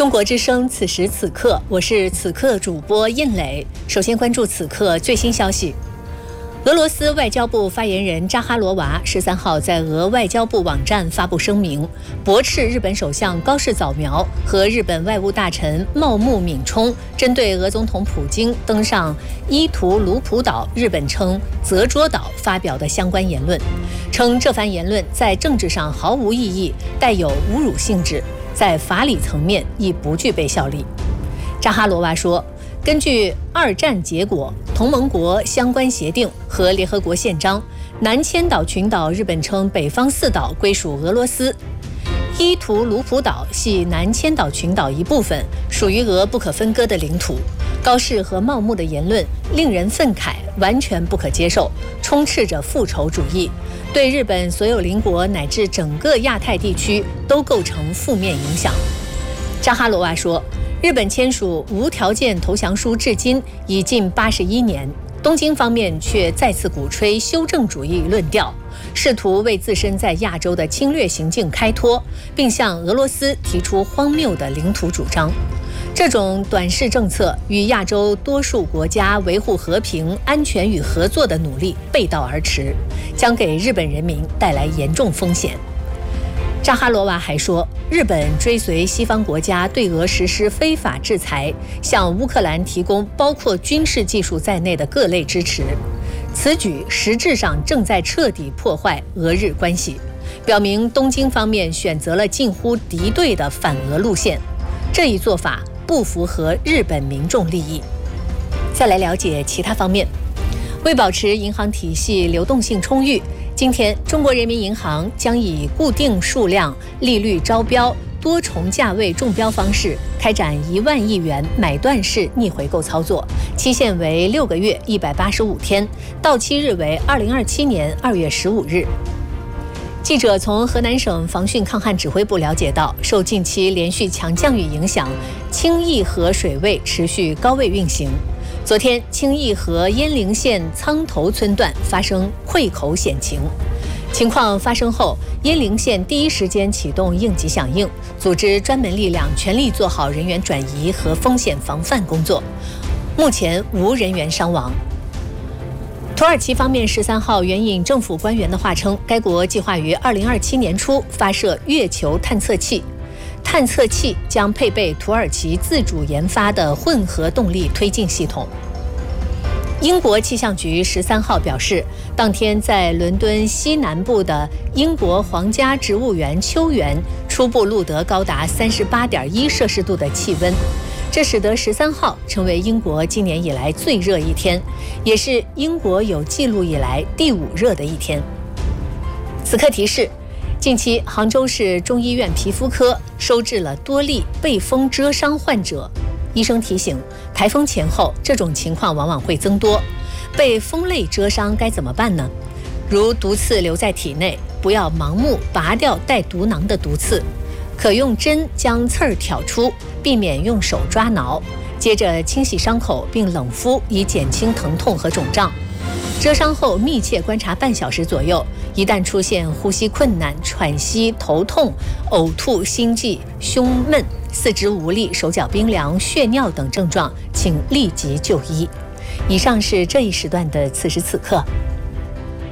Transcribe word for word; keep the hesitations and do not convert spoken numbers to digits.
中国之声，此时此刻，我是此刻主播印磊。首先关注此刻最新消息。俄罗斯外交部发言人扎哈罗娃十三号在俄外交部网站发布声明，驳斥日本首相高市早苗和日本外务大臣茂木敏充针对俄总统普京登上伊图卢普岛（日本称泽捉岛）发表的相关言论，称这番言论在政治上毫无意义，带有侮辱性质，在法理层面亦不具备效力。扎哈罗娃说，根据二战结果、同盟国相关协定和联合国宪章，南千岛群岛（日本称北方四岛）归属俄罗斯，伊图卢普岛系南千岛群岛一部分，属于俄不可分割的领土。高市和茂木的言论令人愤慨，完全不可接受，充斥着复仇主义，对日本所有邻国乃至整个亚太地区都构成负面影响。扎哈罗娃说，日本签署无条件投降书至今已近八十一年，东京方面却再次鼓吹修正主义论调，试图为自身在亚洲的侵略行径开脱，并向俄罗斯提出荒谬的领土主张。这种短视政策与亚洲多数国家维护和平、安全与合作的努力背道而驰，将给日本人民带来严重风险。扎哈罗娃还说，日本追随西方国家对俄实施非法制裁，向乌克兰提供包括军事技术在内的各类支持，此举实质上正在彻底破坏俄日关系，表明东京方面选择了近乎敌对的反俄路线，这一做法不符合日本民众利益。再来了解其他方面。为保持银行体系流动性充裕，今天中国人民银行将以固定数量、利率招标、多重价位中标方式开展一万亿元买断式逆回购操作，期限为六个月一百八十五天，到期日为二零二七年二月十五日。记者从河南省防汛抗旱指挥部了解到，受近期连续强降雨影响，清义河水位持续高位运行。昨天，清义河鄢陵县苍头村段发生溃口险情。情况发生后，鄢陵县第一时间启动应急响应，组织专门力量全力做好人员转移和风险防范工作。目前无人员伤亡。土耳其方面十三号援引政府官员的话称，该国计划于二零二七年初发射月球探测器。探测器将配备土耳其自主研发的混合动力推进系统。英国气象局十三号表示，当天在伦敦西南部的英国皇家植物园秋园初步录得高达三十八点一摄氏度的气温，这使得十三号成为英国今年以来最热一天，也是英国有记录以来第五热的一天。此刻提示，近期杭州市中医院皮肤科收治了多例被风蛰伤患者，医生提醒，台风前后这种情况往往会增多。被风类蛰伤该怎么办呢？如毒刺留在体内，不要盲目拔掉带毒囊的毒刺，可用针将刺儿挑出，避免用手抓挠，接着清洗伤口并冷敷，以减轻疼痛和肿胀。蛰伤后密切观察半小时左右，一旦出现呼吸困难、喘息、头痛、呕吐、心悸、胸闷、四肢无力、手脚冰凉、血尿等症状，请立即就医。以上是这一时段的此时此刻。